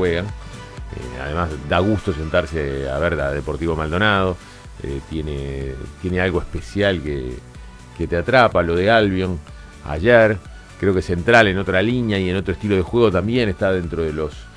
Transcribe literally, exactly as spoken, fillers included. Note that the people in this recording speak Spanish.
juegan. Eh, además da gusto sentarse a ver a Deportivo Maldonado. Eh, tiene, tiene algo especial que, que te atrapa. Lo de Albion ayer, creo que Central en otra línea y en otro estilo de juego también está dentro de los